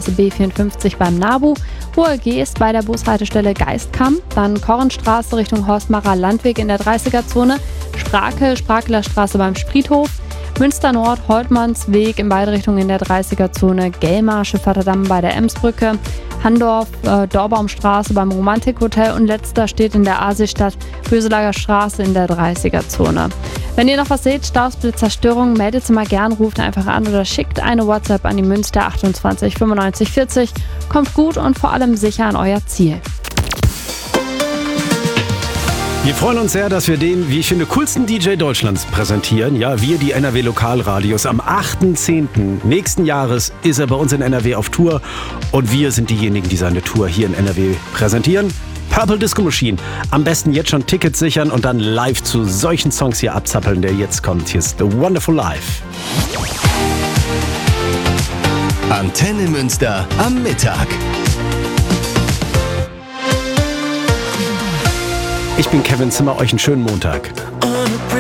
Straße B54 beim NABU. Hohe G ist bei der Bushaltestelle Geistkamp. Dann Korrenstraße Richtung Horstmacher Landweg in der 30er-Zone. Sprakeler Straße beim Spriethof. Münster Nord, Holtmannsweg in beide Richtungen in der 30er-Zone. Gellmar, Schifferterdamm bei der Emsbrücke. Handorf, Dorbaumstraße beim Romantikhotel und letzter steht in der Aasistadt, Böselager Straße in der 30er-Zone. Wenn ihr noch was seht, Staus, Blitzer, Störungen, meldet sie mal gern, ruft einfach an oder schickt eine WhatsApp an die Münster 28 95 40. Kommt gut und vor allem sicher an euer Ziel. Wir freuen uns sehr, dass wir den, wie ich finde, coolsten DJ Deutschlands präsentieren. Ja, wir, die NRW Lokalradios. Am 8.10. nächsten Jahres ist er bei uns in NRW auf Tour. Und wir sind diejenigen, die seine Tour hier in NRW präsentieren. Purple Disco Machine. Am besten jetzt schon Tickets sichern und dann live zu solchen Songs hier abzappeln, der jetzt kommt. Hier ist The Wonderful Life. Antenne Münster am Mittag. Ich bin Kevin Zimmer, euch einen schönen Montag.